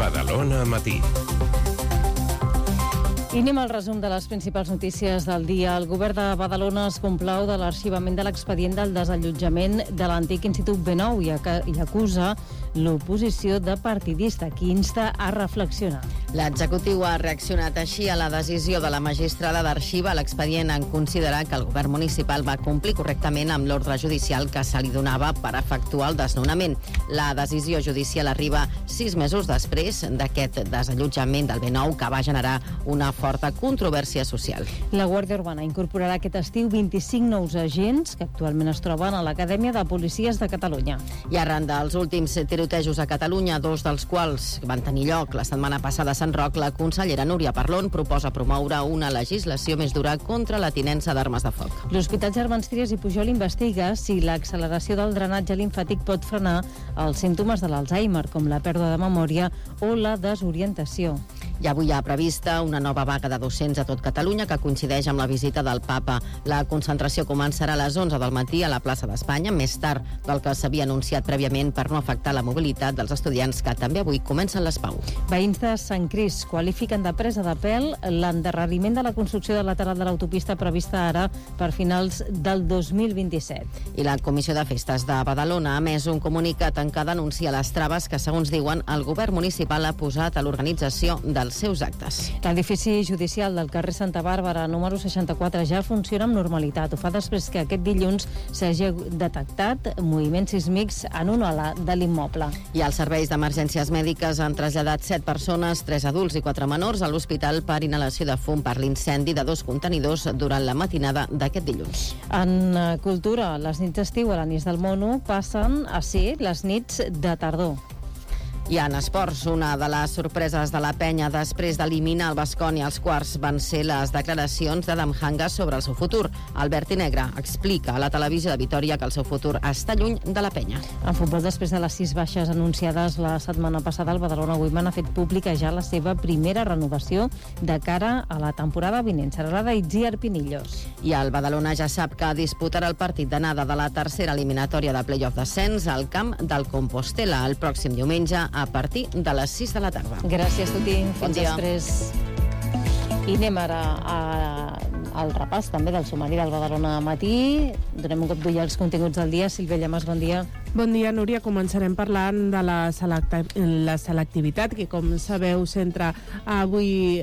Badalona Matí. I anem al resum de les principals notícies del dia. El govern de Badalona es complau de l'arxivament de l'expedient del desallotjament de l'antic Institut B9 i acusa l'oposició de partidista, qui insta a reflexionar. L'executiu ha reaccionat així a la decisió de la magistrada d'arxivar l'expedient en considerar que el govern municipal va complir correctament amb l'ordre judicial que se li donava per efectuar el desnonament. La decisió judicial arriba 6 mesos després d'aquest desallotjament del B9 que va generar una forta controvèrsia social. La Guàrdia Urbana incorporarà aquest estiu 25 nous agents que actualment es troben a l'Acadèmia de Policies de Catalunya. I arran dels últims tirotejos a Catalunya, 2 dels quals van tenir lloc la setmana passada a Sant Roc, la consellera Núria Parlon proposa promoure una legislació més dura contra la tinença d'armes de foc. L'Hospital Germans Trias i Pujol investiga si l'acceleració del drenatge limfàtic pot frenar els símptomes de l'Alzheimer, com la pèrdua de memòria o la desorientació. I avui hi ha prevista una nova vaga de docents a tot Catalunya que coincideix amb la visita del Papa. La concentració començarà a les 11 del matí a la plaça d'Espanya, més tard del que s'havia anunciat prèviament per no afectar la mobilitat dels estudiants que també avui comencen l'ESPAU. Veïns de Sant Cris qualifiquen de presa de pèl l'endarreriment de la construcció del lateral de l'autopista prevista ara per finals del 2027. I la Comissió de Festes de Badalona ha emès un comunicat en què denuncia les traves que, segons diuen, el govern municipal ha posat a l'organització dels seus actes. L'edifici judicial del carrer Santa Bàrbara, número 64, ja funciona amb normalitat. Ho fa després que aquest dilluns s'hagi detectat moviments sísmics en una ala de l'immoble. I els serveis d'emergències mèdiques han traslladat 7 persones, 3 adults i 4 menors, a l'hospital per inhalació de fum per l'incendi de 2 contenidors durant la matinada d'aquest dilluns. En cultura, les nits d'estiu a l'Anís del Mono passen a ser les nits de tardor. I en esports, una de les sorpreses de la penya després d'eliminar el Baskonia als quarts van ser les declaracions d'Adam Hangas sobre el seu futur. Albert Negre explica a la televisió de Vitòria que el seu futur està lluny de la penya. En futbol, després de les 6 baixes anunciades la setmana passada, el Badalona Women ha fet pública ja la seva primera renovació de cara a la temporada vinent. Serà la d'Itziar Pinillos. I el Badalona ja sap que disputarà el partit d'anada de la tercera eliminatòria de play-off d'ascens al camp del Compostela el pròxim diumenge a partir de les 6 de la tarda. Gràcies, Tuti. Bon dia. Després. I anem ara al repàs també del sumari del Badalona Matí. Donem un cop d'ull als continguts del dia. Sílvia Llamas, bon dia. Bon dia, Núria. Començarem parlant de la selectivitat, que, com sabeu, centra avui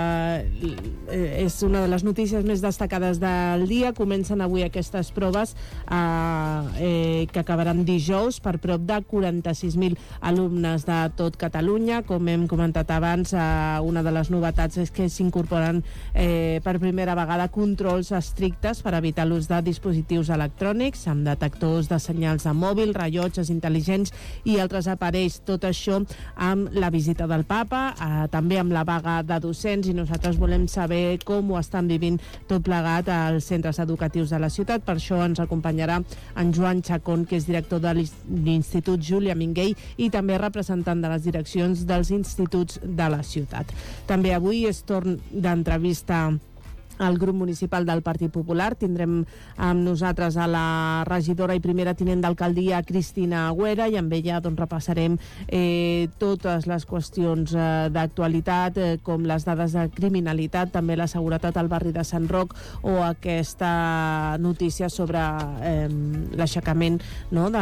és una de les notícies més destacades del dia. Comencen avui aquestes proves que acabaran dijous per prop de 46.000 alumnes de tot Catalunya. Com hem comentat abans, una de les novetats és que s'incorporen per primera vegada controls estrictes per evitar l'ús de dispositius electrònics amb detectors de senyals de mòbil, rellotges intel·ligents i altres aparells. Tot això amb la visita del Papa, també amb la vaga de docents, i nosaltres volem saber com ho estan vivint tot plegat als centres educatius de la ciutat. Per això ens acompanyarà en Joan Chacón, que és director de l'Institut Júlia Minguell i també representant de les direccions dels instituts de la ciutat. També avui és torn d'entrevista al grup municipal del Partit Popular. Tindrem amb nosaltres a la regidora i primera tinent d'alcaldia, Cristina Agüera, i amb ella repassarem totes les qüestions d'actualitat, com les dades de criminalitat, també la seguretat al barri de Sant Roc o aquesta notícia sobre l'aixecament, no, de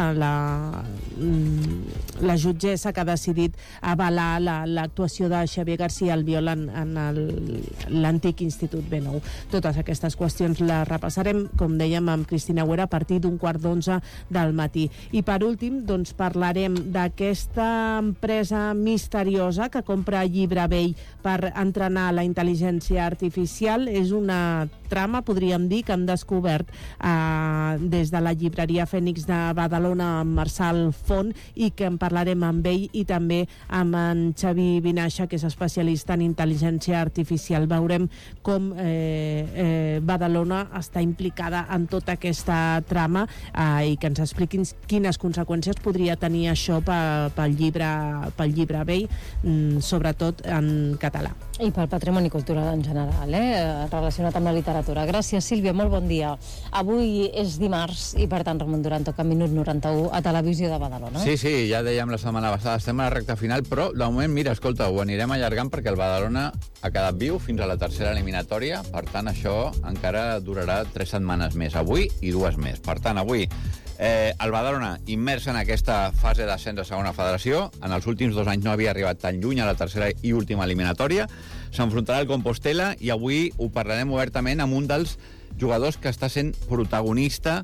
la jutgessa que ha decidit avalar l'actuació de Xavier García Albiol en l'antic Institut B9. Totes aquestes qüestions les repassarem, com dèiem, amb Cristina Agüera a partir d'un 11:15 del matí. I per últim, parlarem d'aquesta empresa misteriosa que compra llibre vell per entrenar la intel·ligència artificial. És una trama, podríem dir, que hem descobert des de la llibreria Fènix de Badalona amb Marçal Font, i que en parlarem amb ell i també amb en Xavi Vinaixa, que és especialista en intel·ligència artificial. Veurem com Badalona està implicada en tota aquesta trama i que ens expliquin quines conseqüències podria tenir això pel llibre vell, sobretot en català. I pel patrimoni cultural en general, relacionat amb la literatura. Gràcies, Sílvia, molt bon dia. Avui és dimarts i, per tant, Ramon Duran toca Minut 91 a Televisió de Badalona. Sí, ja dèiem la setmana passada, estem a la recta final, però de moment, mira, escolta, ho anirem allargant perquè el Badalona ha quedat viu fins a la tercera eliminatòria, per tant, això encara durarà 3 setmanes més, avui i 2 més. Per tant, avui el Badalona immers en aquesta fase d'ascens a segona federació. En els últims 2 anys no havia arribat tan lluny a la tercera i última eliminatòria. S'enfrontarà al Compostela i avui ho parlarem obertament amb un dels jugadors que està sent protagonista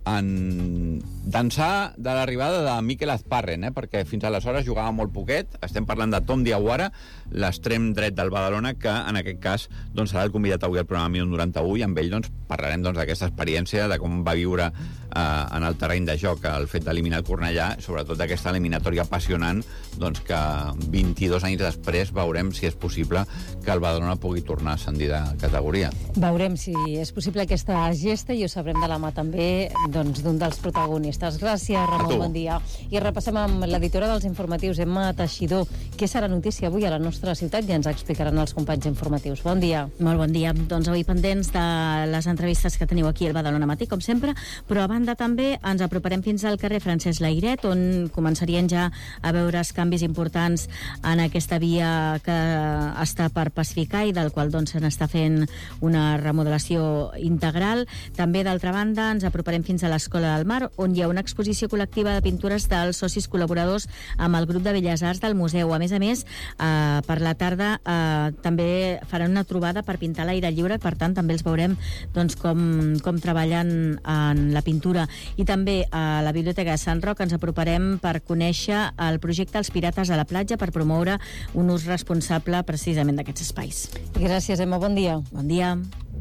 d'ençà de l'arribada de Mikel Azparren, perquè fins aleshores jugava molt poquet. Estem parlant de Tom Diawara, l'extrem dret del Badalona, que en aquest cas serà el convidat avui al programa Minut 91, i amb ell parlarem d'aquesta experiència, de com va viure en el terreny de joc el fet d'eliminar el Cornellà, sobretot d'aquesta eliminatòria apassionant, que 22 anys després veurem si és possible que el Badalona pugui tornar a ascendir de categoria. Veurem si és possible aquesta gesta i ho sabrem de la mà també d'un dels protagonistes. Gràcies, Ramon, bon dia. I repassem amb l'editora dels informatius, Emma Teixidor. Què serà notícia avui a la nostra ciutat? Ja ens explicaran els companys informatius. Bon dia. Molt bon dia. Doncs avui pendents de les entrevistes que teniu aquí al Badalona Matí, com sempre, però a banda també ens aproparem fins al carrer Francesc Layret, on començarien ja a veure els canvis importants en aquesta via que està per pacificar i del qual se n'està fent una remodelació integral. També, d'altra banda, ens aproparem fins a l'Escola del Mar, on hi ha una exposició col·lectiva de pintures dels socis col·laboradors amb el grup de Belles Arts del museu. A més, per la tarda també faran una trobada per pintar a l'aire lliure, per tant també els veurem com treballen en la pintura. I també a la Biblioteca de Sant Roc ens aproparem per conèixer el projecte Els Pirates a la Platja, per promoure un ús responsable precisament d'aquests espais. Gràcies, Emma. Bon dia. Bon dia.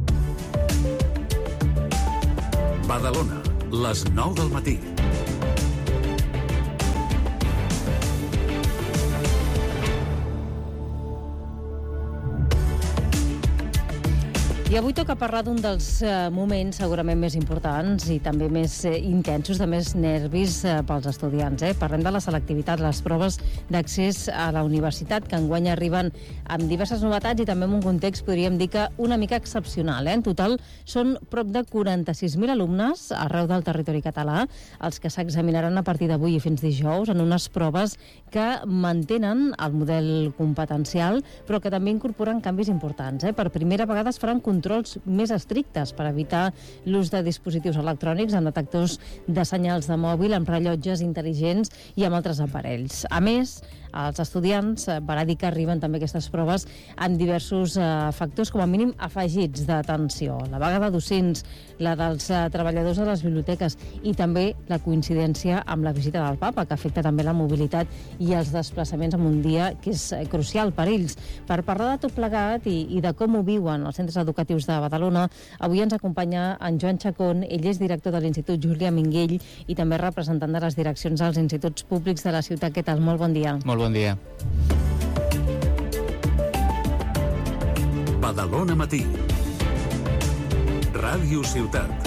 Badalona, les 9 del matí. I avui toca parlar d'un dels moments segurament més importants i també més intensos, de més nervis pels estudiants. Parlem de la selectivitat, les proves d'accés a la universitat, que enguany arriben amb diverses novetats i també en un context, podríem dir que una mica excepcional. En total són prop de 46.000 alumnes arreu del territori català els que s'examinaran a partir d'avui i fins dijous en unes proves que mantenen el model competencial, però que també incorporen canvis importants. Per primera vegada es faran controls més estrictes per evitar l'ús de dispositius electrònics amb detectors de senyals de mòbil, amb rellotges intel·ligents i amb altres aparells. A més, els estudiants, val a dir que arriben també aquestes proves amb diversos factors, com a mínim afegits d'atenció. La vaga de docents, la dels treballadors de les biblioteques i també la coincidència amb la visita del papa, que afecta també la mobilitat i els desplaçaments en un dia que és crucial per ells. Per parlar de tot plegat i de com ho viuen els centres educatius de Badalona, avui ens acompanya en Joan Chacón. Ell és director de l'Institut Júlia Minguell i també representant de les direccions dels instituts públics de la ciutat. Què tal? Molt bon dia. Molt bon dia. Badalona Matí. Ràdio Ciutat.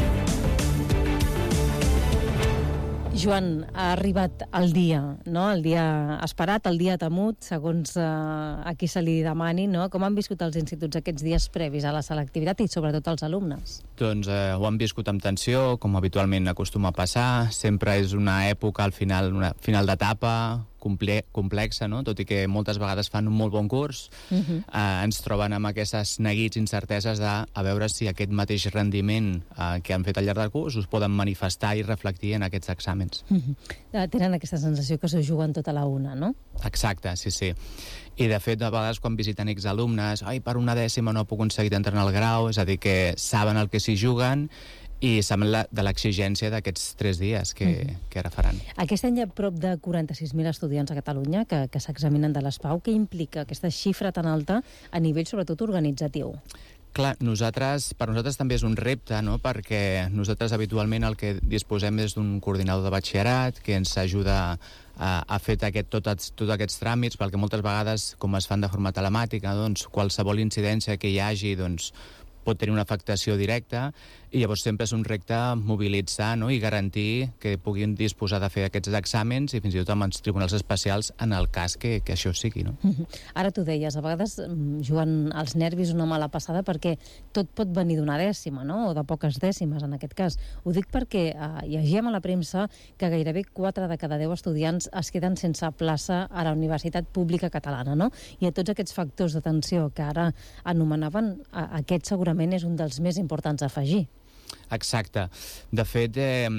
Joan, ha arribat el dia, no? El dia esperat, el dia temut, segons a qui se li demani, no? Com han viscut els instituts aquests dies previs a la selectivitat i sobretot els alumnes? Doncs ho han viscut amb tensió, com habitualment acostuma a passar. Sempre és una època, al final, una final d'etapa complexa, no? Tot i que moltes vegades fan un molt bon curs, ens troben amb aquestes neguits, incerteses de a veure si aquest mateix rendiment que han fet al llarg del curs us poden manifestar i reflectir en aquests exàmens. Tenen aquesta sensació que s'ho juguen tota la una, no? Exacte, sí. I de fet, a vegades quan visiten exalumnes, per una dècima no he aconseguit entrar en el grau, és a dir, que saben el que s'hi juguen i saben de l'exigència d'aquests 3 dies que ara faran. Aquest any hi ha prop de 46.000 estudiants a Catalunya que s'examinen de l'ESPAU. Què implica aquesta xifra tan alta a nivell, sobretot, organitzatiu? Clar, per nosaltres també és un repte, no? Perquè nosaltres habitualment el que disposem és d'un coordinador de batxillerat que ens ajuda a fer tots aquests tràmits, perquè moltes vegades, com es fan de forma telemàtica, doncs qualsevol incidència que hi hagi, doncs pot tenir una afectació directa, i llavors sempre és un repte mobilitzar, no?, i garantir que puguin disposar de fer aquests exàmens i fins i tot amb els tribunals especials en el cas que això sigui, no? Ara tu deies, a vegades juguen els nervis una mala passada perquè tot pot venir d'una dècima, no?, o de poques dècimes en aquest cas. Ho dic perquè llegíem a la premsa que gairebé 4 de cada 10 estudiants es queden sense plaça a la Universitat Pública Catalana, no? I a tots aquests factors d'atenció que ara anomenaven, aquest segurament és un dels més importants a afegir. Exacte. De fet,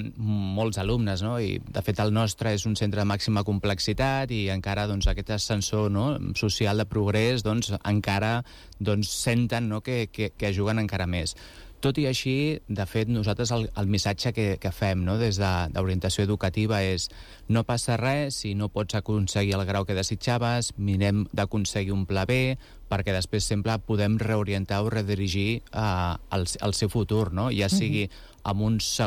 molts alumnes, no? I de fet el nostre és un centre de màxima complexitat i encara aquest ascensor, no?, social de progrés, encara senten, no?, que juguen encara més. Tot i així, de fet, nosaltres el missatge que fem, no?, des d'orientació educativa és: no passa res si no pots aconseguir el grau que desitjaves, mirem d'aconseguir un pla B, perquè després sempre podem reorientar o redirigir el seu futur, no?, ja sigui amb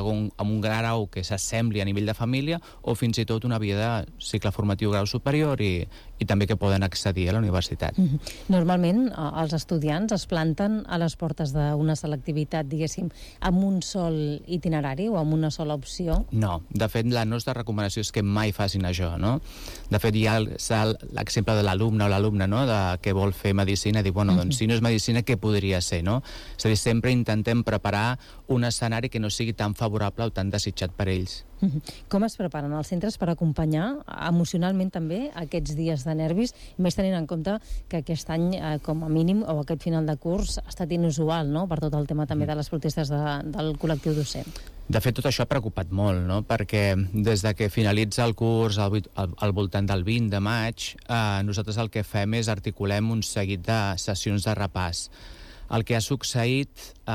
un grau que s'assembli a nivell de família o fins i tot una via de cicle formatiu grau superior i també que poden accedir a la universitat. Normalment els estudiants es planten a les portes d'una selectivitat, diguéssim, amb un sol itinerari o amb una sola opció? No, de fet la nostra recomanació és que mai facin això, no? De fet hi ha l'exemple de l'alumne o l'alumna, no?, que vol fer medicina i dir, bueno, doncs si no és medicina, què podria ser, no? És a dir, sempre intentem preparar un escenari que no sigui tan favorable o tan desitjat per ells. Com es preparen els centres per acompanyar emocionalment també aquests dies de nervis, més tenint en compte que aquest any, com a mínim, o aquest final de curs, ha estat inusual, no?, per tot el tema també de les protestes del col·lectiu docent? De fet, tot això ha preocupat molt, no?, perquè des de que finalitza el curs al voltant del 20 de maig, nosaltres el que fem és articulem un seguit de sessions de repàs. El que ha succeït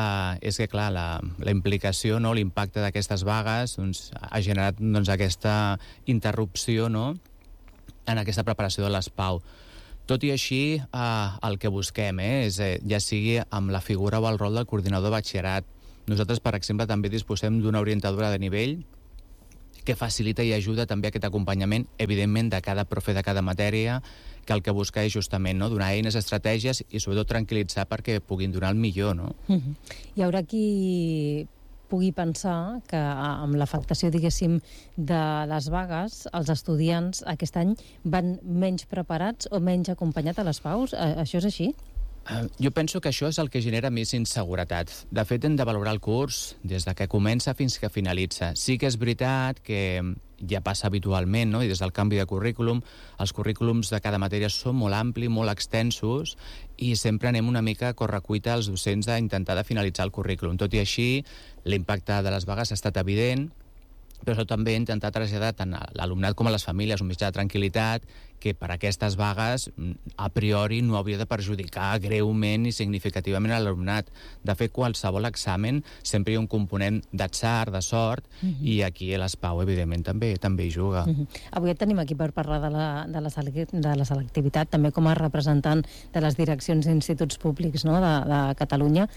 és que, clar, la implicació, no?, l'impacte d'aquestes vagues ha generat aquesta interrupció, no?, en aquesta preparació de les PAU. Tot i així, el que busquem és, ja sigui amb la figura o el rol del coordinador de batxillerat. Nosaltres, per exemple, també disposem d'una orientadora de nivell que facilita i ajuda també aquest acompanyament, evidentment, de cada profe de cada matèria, que el que busca és justament, no?, donar eines, estratègies i sobretot tranquil·litzar perquè puguin donar el millor, no? Hi haurà qui pugui pensar que amb l'afectació, diguéssim, de les vagues, els estudiants aquest any van menys preparats o menys acompanyats a les PAUs. Això és així? Jo penso que això és el que genera més inseguretat. De fet, hem de valorar el curs des de que comença fins que finalitza. Sí que és veritat que ja passa habitualment, no?, i des del canvi de currículum, els currículums de cada matèria són molt amplis, molt extensos, i sempre anem una mica a correcuita als docents a intentar de finalitzar el currículum. Tot i així, l'impacte de les vagues ha estat evident, però això també intentar traslladar tant a l'alumnat com a les famílies un mitjà de tranquil·litat que per aquestes vagues a priori no hauria de perjudicar greument i significativament a l'alumnat. De fet, qualsevol examen sempre hi ha un component d'atzar, de sort, i aquí a l'ESPAU, evidentment, també hi juga. Avui et tenim aquí per parlar de la selectivitat, també com a representant de les direccions d'instituts públics, no?, de Catalunya,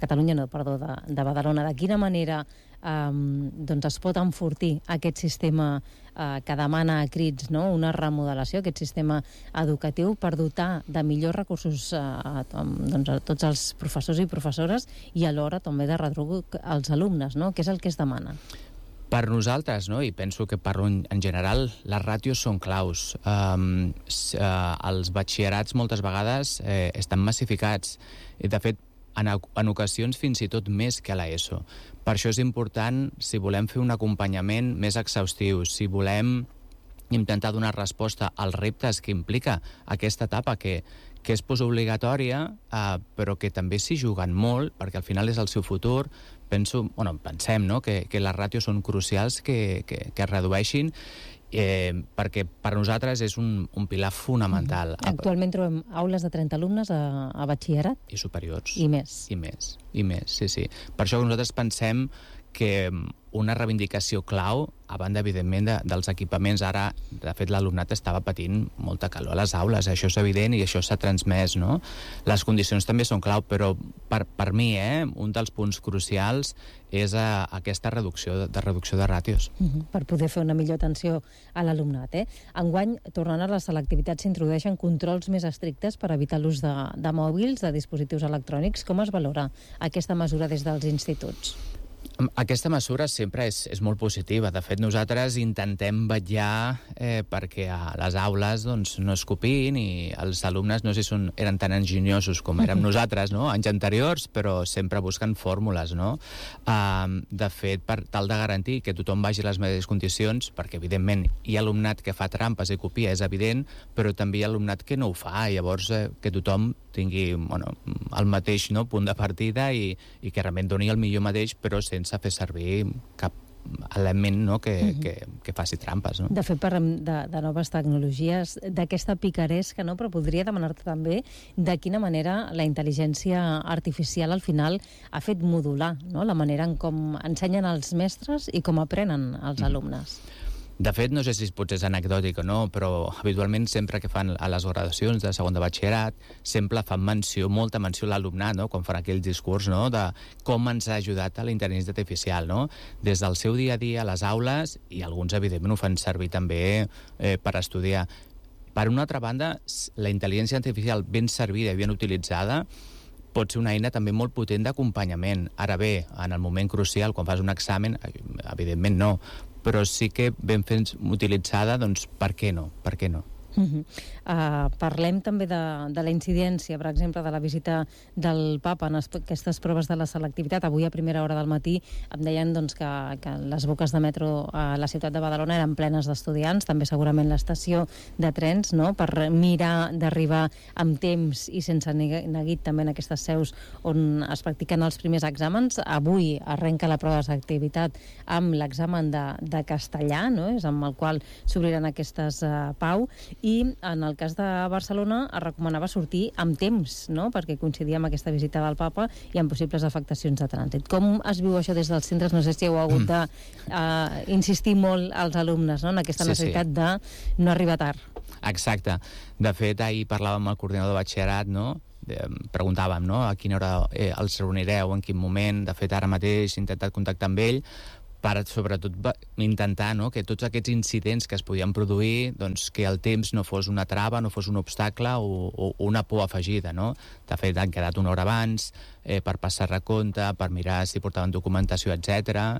de Badalona. De quina manera doncs es pot enfortir aquest sistema que demana a crits, no?, una remodelació, aquest sistema educatiu, per dotar de millors recursos a tots els professors i professores i alhora també de retruc als alumnes, no? Què és el que es demana? Per nosaltres, no?, i penso que parlo en general, les ràtios són claus. Els batxillerats moltes vegades estan massificats. De fet, en ocasions fins i tot més que a l'ESO. Per això és important, si volem fer un acompanyament més exhaustiu, si volem intentar donar resposta als reptes que implica aquesta etapa, que és postobligatòria, però que també s'hi juguen molt, perquè al final és el seu futur. Pensem, no?, que les ràtios són crucials que es redueixin, perquè per nosaltres és un pilar fonamental. Actualment trobem aules de 30 alumnes a batxillerat? I superiors. I més. I més, sí. Per això nosaltres pensem que una reivindicació clau, a banda, evidentment, dels equipaments. Ara, de fet, l'alumnat estava patint molta calor a les aules, això és evident i això s'ha transmès, no? Les condicions també són clau, però per mi, un dels punts crucials és aquesta reducció de ràtios. Per poder fer una millor atenció a l'alumnat. Enguany, tornant a la selectivitat, s'introdueixen controls més estrictes per evitar l'ús de mòbils, de dispositius electrònics. Com es valora aquesta mesura des dels instituts? Aquesta mesura sempre és molt positiva. De fet, nosaltres intentem vetllar perquè a les aules no es copiïn i els alumnes no sé si eren tan enginyosos com érem nosaltres, no? Anys anteriors, però sempre busquen fórmules, no? De fet, per tal de garantir que tothom vagi a les mateixes condicions, perquè, evidentment, hi ha alumnat que fa trampes i copia, és evident, però també hi ha alumnat que no ho fa, i llavors que tothom tingui el mateix punt de partida i que realment doni el millor mateix, però sense fer servir cap element que faci trampes. No? De fet, parlem de noves tecnologies, d'aquesta picaresca, però podria demanar-te també de quina manera la intel·ligència artificial al final ha fet modular la manera en com ensenyen els mestres i com aprenen els alumnes. De fet, no sé si potser és anecdòtic o no, però habitualment sempre que fan a les gradacions de segon de batxillerat sempre fan molta menció a l'alumnat, quan fan aquell discurs de com ens ha ajudat a la intel·ligència artificial, des del seu dia a dia a les aules, i alguns evidentment ho fan servir també per estudiar. Per una altra banda, la intel·ligència artificial ben servida i ben utilitzada pot ser una eina també molt potent d'acompanyament. Ara bé, en el moment crucial, quan fas un examen, evidentment no, però sí que ben fent utilitzada, doncs per què no? Per què no? Parlem també de la incidència, per exemple, de la visita del papa en aquestes proves de la selectivitat. Avui a primera hora del matí em deien que les boques de metro a la ciutat de Badalona eren plenes d'estudiants, també segurament l'estació de trens, per mirar d'arribar amb temps i sense neguit també en aquestes seus on es practiquen els primers exàmens. Avui arrenca la prova de selectivitat amb l'examen de castellà, és amb el qual s'obriran aquestes PAU, i en el cas de Barcelona es recomanava sortir amb temps, perquè coincidia amb aquesta visita del papa i amb possibles afectacions de trànsit. Com es viu això des dels centres? No sé si heu hagut d'insistir molt als alumnes en aquesta necessitat de no arribar tard. Exacte. De fet, ahir parlàvem amb el coordinador de batxillerat, preguntàvem a quina hora els reunireu, en quin moment. De fet, ara mateix he intentat contactar amb ell per, sobretot, intentar que tots aquests incidents que es podien produir, que el temps no fos una trava, no fos un obstacle o una por afegida. De fet, han quedat una hora abans per passar recompte, per mirar si portaven documentació, etc.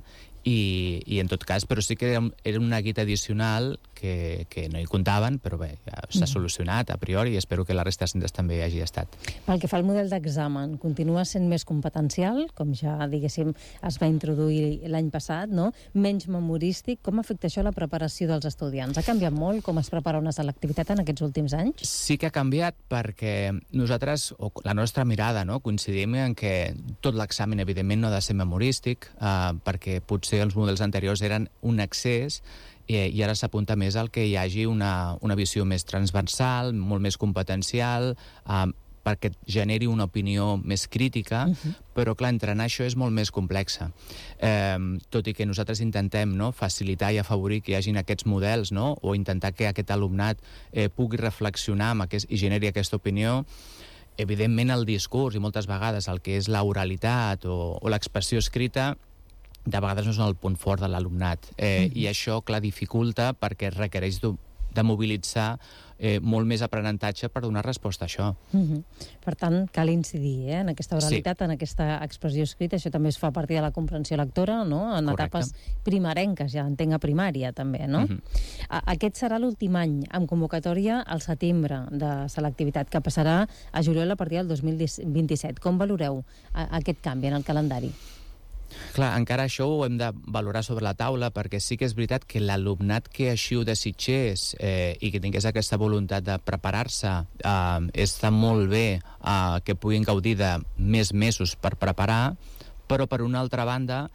I en tot cas, però sí que era un neguit addicional que no hi comptaven, però bé, ja s'ha solucionat a priori i espero que la resta de centres també hagi estat. Pel que fa al model d'examen, continua sent més competencial, com ja, diguéssim, es va introduir l'any passat, menys memorístic. Com afecta això la preparació dels estudiants? Ha canviat molt com es prepara una selectivitat en aquests últims anys? Sí que ha canviat perquè nosaltres, o la nostra mirada, coincidim en que tot l'examen, evidentment, no ha de ser memorístic, perquè potser els models anteriors eren un excés i ara s'apunta més al que hi hagi una visió més transversal, molt més competencial, perquè generi una opinió més crítica, però clar, entrenar això és molt més complexa. Tot i que nosaltres intentem facilitar i afavorir que hi hagin aquests models, o intentar que aquest alumnat pugui reflexionar i generi aquesta opinió, evidentment el discurs i moltes vegades el que és l'oralitat o l'expressió escrita de vegades no és el punt fort de l'alumnat. I això, clar, dificulta perquè requereix de mobilitzar molt més aprenentatge per donar resposta a això. Per tant, cal incidir en aquesta oralitat, en aquesta expressió escrita. Això també es fa a partir de la comprensió lectora, en etapes primerenques, ja entenc a primària també, Aquest serà l'últim any amb convocatòria al setembre de selectivitat, que passarà a juliol a partir del 2027. Com valoreu aquest canvi en el calendari? Clar, encara això ho hem de valorar sobre la taula, perquè sí que és veritat que l'alumnat que així ho desitgés i que tingués aquesta voluntat de preparar-se, està molt bé que puguin gaudir de més mesos per preparar, però per una altra banda,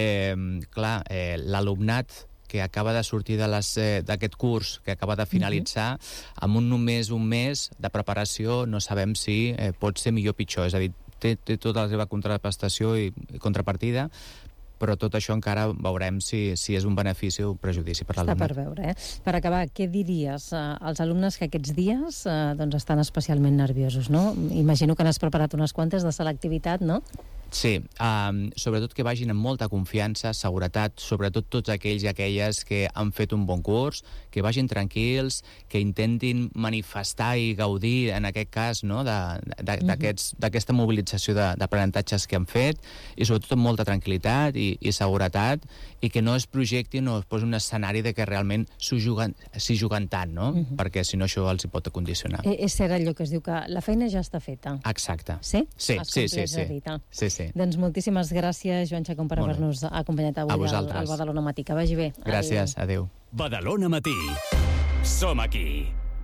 clar, l'alumnat que acaba de sortir d'aquest curs, que acaba de finalitzar, amb només un mes de preparació no sabem si pot ser millor o pitjor. És a dir, té tota la seva contraprestació i contrapartida, però tot això encara veurem si és un benefici o un prejudici per l'alumnat. Està per veure, Per acabar, què diries als alumnes que aquests dies estan especialment nerviosos, no? Imagino que n'has preparat unes quantes de selectivitat, no? Sí, sobretot que vagin amb molta confiança, seguretat, sobretot tots aquells i aquelles que han fet un bon curs, que vagin tranquils, que intentin manifestar i gaudir, en aquest cas, no, d'aquesta mobilització d'aprenentatges que han fet, i sobretot amb molta tranquil·litat i seguretat, i que no es projectin o es posin un escenari de que realment s'hi juguen tant, no? Perquè si no això els hi pot condicionar. És cert allò que es diu que la feina ja està feta. Exacte. Sí? Sí. Sí. Doncs moltíssimes gràcies, Joan Chacón, per haver-nos acompanyat avui al Badalona Matí. Que vagi bé. Gràcies, adéu. Badalona Matí. Som aquí.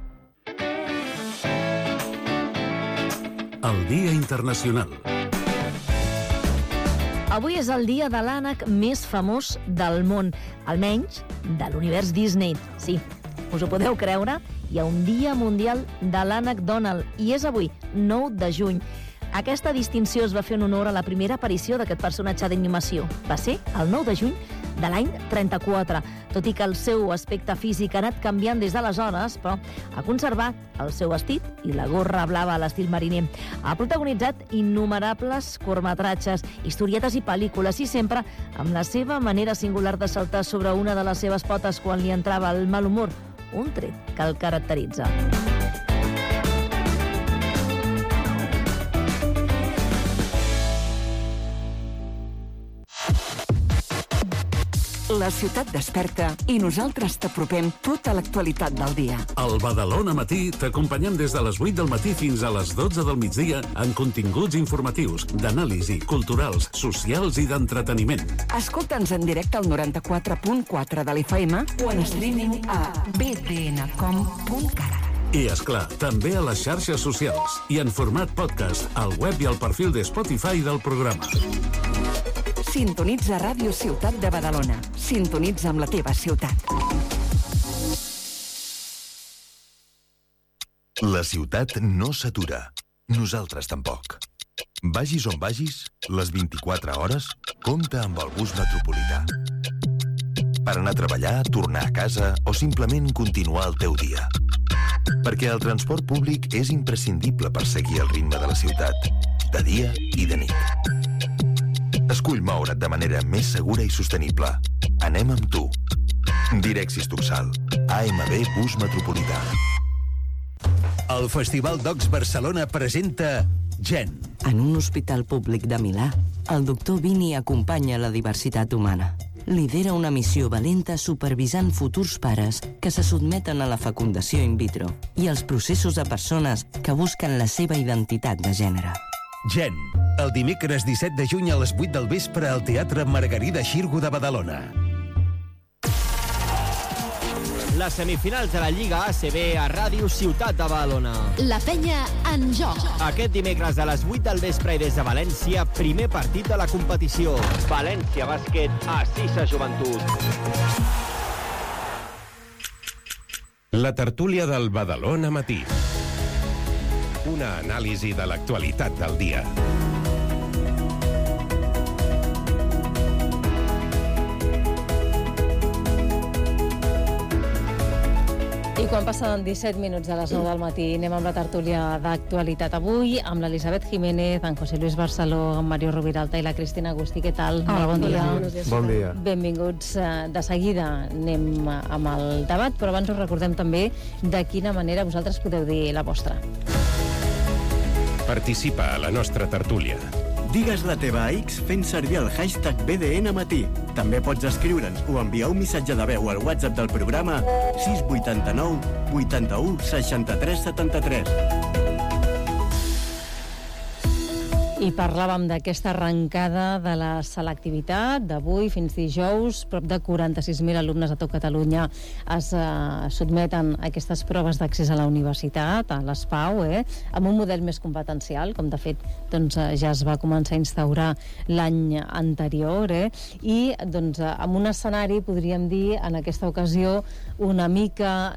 El Dia Internacional. Avui és el dia de l'ànec més famós del món, almenys de l'univers Disney. Sí, us ho podeu creure? Hi ha un Dia Mundial de l'ànec Donald i és avui, 9 de juny. Aquesta distinció es va fer en honor a la primera aparició d'aquest personatge d'animació. Va ser el 9 de juny de l'any 34. Tot i que el seu aspecte físic ha anat canviant des d'aleshores, però ha conservat el seu vestit i la gorra blava a l'estil mariner. Ha protagonitzat innumerables curtmetratges, historietes i pel·lícules, i sempre amb la seva manera singular de saltar sobre una de les seves potes quan li entrava el mal humor, un tret que el caracteritza. La ciutat desperta i nosaltres t'apropem tota l'actualitat del dia. Al Badalona Matí t'acompanyem des de les 8 del matí fins a les 12 del migdia en continguts informatius, d'anàlisi, culturals, socials i d'entreteniment. Escolta'ns en directe al 94.4 de l'FM o en streaming a bdncom.cat. I, esclar, també a les xarxes socials i en format podcast al web i al perfil de Spotify del programa. Sintonitza Ràdio Ciutat de Badalona. Sintonitza amb la teva ciutat. La ciutat no s'atura. Nosaltres tampoc. Vagis on vagis, les 24 hores, compta amb el bus metropolità. Per anar a treballar, tornar a casa o simplement continuar el teu dia. Perquè el transport públic és imprescindible per seguir el ritme de la ciutat, de dia i de nit. Escull moure't de manera més segura i sostenible. Anem amb tu. Direxis Tuxal. AMB Bus Metropolità. El Festival Docs Barcelona presenta Gen. En un hospital públic de Milà, el doctor Vini acompanya la diversitat humana. Lidera una missió valenta supervisant futurs pares que se sotmeten a la fecundació in vitro i els processos de persones que busquen la seva identitat de gènere. Gen, el dimecres 17 de juny a les 8 del vespre al Teatre Margarida Xirgu de Badalona. Les semifinals de la Lliga ACB a Ràdio Ciutat de Badalona. La penya en joc. Aquest dimecres a les 8 del vespre i des de València, primer partit de la competició. València Bàsquet a Cisa Joventut. La tertúlia del Badalona Matí. Una anàlisi de l'actualitat del dia. I quan passen 17 minuts de les 9 del matí, anem amb la tertúlia d'actualitat avui, amb l'Elisabet Jiménez, en José Luis Barceló, en Mario Rubiralta i la Cristina Agustí. Què tal? Bon dia. Bon dia. Benvinguts. De seguida anem amb el debat, però abans us recordem també de quina manera vosaltres podeu dir la vostra. Participa a la nostra tertúlia. Digues la teva a X fent servir el hashtag BDNmatí. També pots escriure'ns o enviar un missatge de veu al WhatsApp del programa 689 81 63 73. I parlàvem d'aquesta arrencada de la selectivitat d'avui fins dijous. Prop de 46.000 alumnes a tot Catalunya es sotmeten a aquestes proves d'accés a la universitat, a les PAU, amb un model més competencial, com de fet ja es va començar a instaurar l'any anterior, i amb un escenari, podríem dir, en aquesta ocasió, una mica,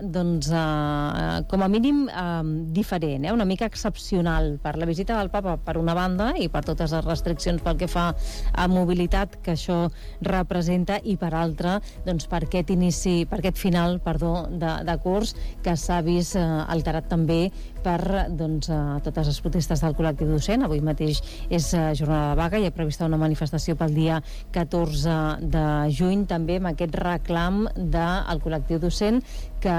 com a mínim, diferent, una mica excepcional per la visita del papa, per una banda, i per totes les restriccions pel que fa a mobilitat que això representa, i per altra, doncs, per aquest final de curs que s'ha vist alterat també per totes les protestes del col·lectiu docent. Avui mateix és jornada de vaga i hi ha prevista una manifestació pel dia 14 de juny, també amb aquest reclam del col·lectiu docent que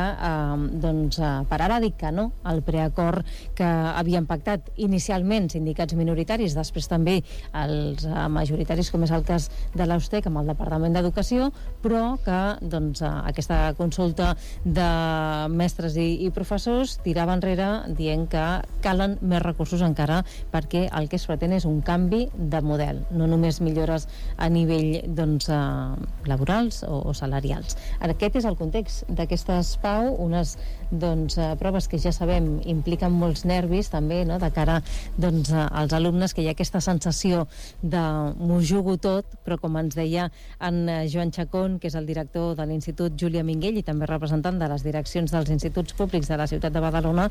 per ara dic que no al preacord que havien pactat inicialment sindicats minoritaris, després també els majoritaris, com és el cas de l'Austec amb el Departament d'Educació, però que aquesta consulta de mestres i professors tirava enrere dient que calen més recursos encara, perquè el que es pretén és un canvi de model, no només millores a nivell laborals o salarials. Aquest és el context d'aquestes PAU, unes proves que ja sabem impliquen molts nervis també, no?, de cara als alumnes, que hi ha aquesta sensació de m'ho jugo tot, però com ens deia en Joan Chacón, que és el director de l'Institut Júlia Minguell i també representant de les direccions dels instituts públics de la ciutat de Badalona,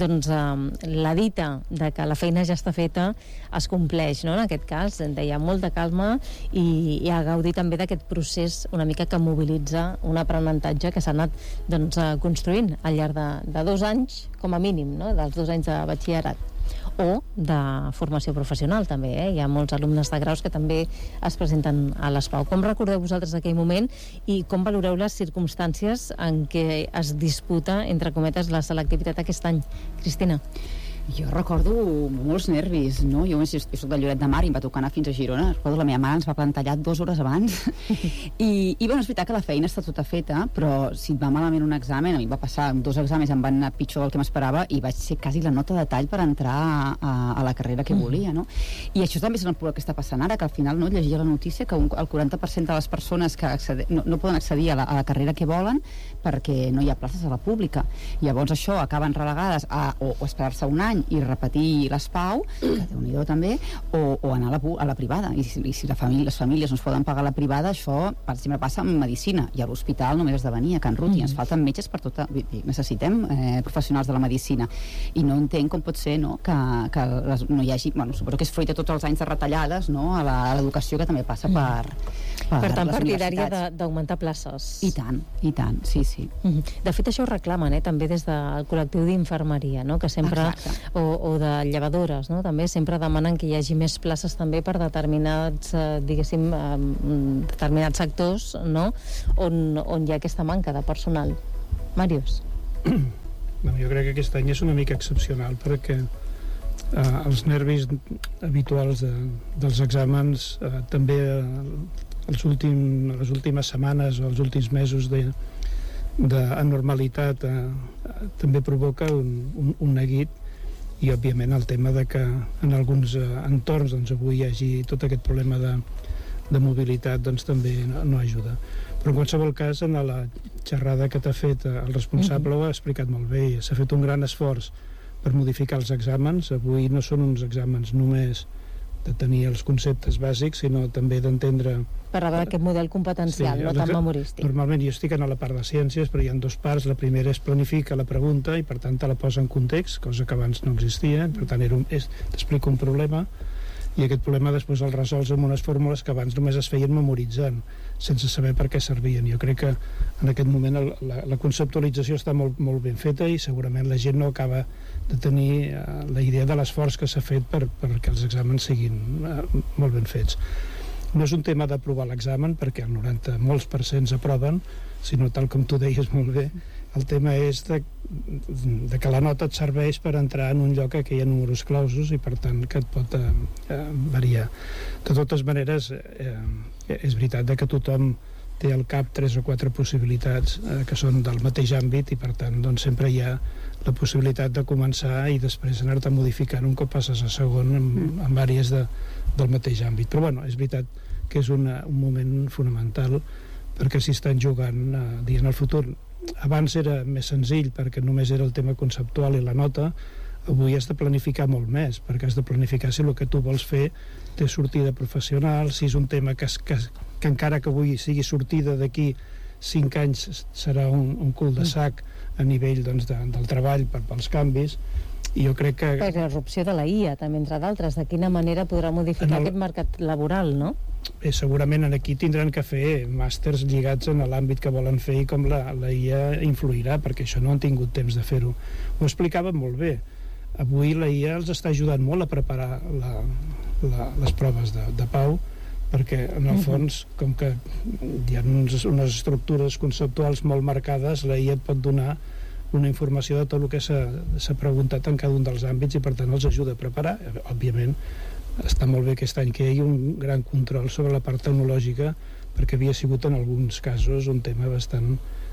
la dita de que la feina ja està feta es compleix, no? En aquest cas, deia, molt de calma i a gaudir també d'aquest procés una mica que mobilitza un aprenentatge que s'ha anat construint al llarg de 2 anys, com a mínim, no?, dels 2 anys de batxillerat o de formació professional també, Hi ha molts alumnes de graus que també es presenten a les PAU. Com recordeu vosaltres aquell moment i com valoreu les circumstàncies en què es disputa, entre cometes, la selectivitat aquest any? Cristina? Jo recordo molts nervis, no? Jo soc de Lloret de Mar i em va tocar anar fins a Girona. Recordo la meva mare ens va plantar allà 2 hores abans i bueno, és veritat que la feina està tota feta, però si et va malament un examen, a mi em va passar 2 exàmens, em van anar pitjor del que m'esperava i vaig ser quasi la nota de tall per entrar a la carrera que volia, no? I això també és el que està passant ara, que al final, no, llegia la notícia que el 40% de les persones que no poden accedir a la carrera que volen perquè no hi ha places a la pública. Llavors això acaben relegades o esperar-se un any i repetir les PAU, que Déu-n'hi-do també, o anar a la privada. I si les famílies no es poden pagar la privada, això, per exemple, passa amb medicina, i a l'hospital només has de venir a Can Ruti, ens falten metges per tota... Necessitem professionals de la medicina, i no entenc com pot ser, no?, que no hi hagi... Bueno, suposo que és fruit de tots els anys de retallades, no?, a l'educació, que també passa per tant, les partidària universitats. d'augmentar places. I tant, sí. De fet, això ho reclamen, també des del col·lectiu d'infermeria, no?, que sempre... O de llevadores, no?, també sempre demanen que hi hagi més places també per determinats, diguéssim, determinats sectors, no?, on hi ha aquesta manca de personal. Màrius? Jo crec que aquest any és una mica excepcional perquè els nervis habituals dels exàmens també les últimes setmanes o els últims mesos d'anormalitat també provoca un neguit, i òbviament el tema de que en alguns entorns avui hi hagi tot aquest problema de mobilitat també no ajuda. Però en qualsevol cas, en la xerrada que t'ha fet el responsable ho ha explicat molt bé. S'ha fet un gran esforç per modificar els exàmens. Avui no són uns exàmens només de tenir els conceptes bàsics, sinó també d'entendre... Per haver aquest model competencial, no tan memorístic. Normalment jo estic en la part de ciències, però hi ha 2 parts. La primera és planificar la pregunta i, per tant, te la posa en context, cosa que abans no existia. Per tant, t'explico un problema i aquest problema després el resols amb unes fórmules que abans només es feien memoritzant, sense saber per què servien. Jo crec que en aquest moment la conceptualització està molt, molt ben feta i segurament la gent no acaba de tenir la idea de l'esforç que s'ha fet perquè els exàmens siguin molt ben fets. No és un tema d'aprovar l'examen, perquè el 90% s'aproven, sinó, tal com tu deies molt bé, el tema és de que la nota et serveix per entrar en un lloc que hi ha números clausos i, per tant, que et pot variar. De totes maneres, és veritat que tothom té al cap 3 o 4 possibilitats que són del mateix àmbit i, per tant, doncs, sempre hi ha la possibilitat de començar i després anar-te modificant un cop passes a segon en àrees del mateix àmbit. Però, bueno, és veritat que és un moment fonamental perquè s'hi estan jugant dient el futur. Abans era més senzill perquè només era el tema conceptual i la nota. Avui has de planificar molt més, perquè has de planificar si el que tu vols fer té sortida professional, si és un tema que encara que avui sigui sortida d'aquí 5 anys serà un cul de sac a nivell del treball pels canvis. I jo crec que... Per l'erupció de la IA, també, entre d'altres, de quina manera podrà modificar aquest mercat laboral, no? Segurament aquí tindran que fer màsters lligats en l'àmbit que volen fer i com la IA influirà, perquè això no han tingut temps de fer-ho. Ho explicaven molt bé. Avui la IA els està ajudant molt a preparar les proves de pau, perquè en el fons, com que hi ha unes estructures conceptuals molt marcades, la IA et pot donar una informació de tot el que s'ha preguntat en cada un dels àmbits i per tant els ajuda a preparar. Òbviament està molt bé aquest any que hi hagi un gran control sobre la part tecnològica, perquè havia sigut en alguns casos un tema bastant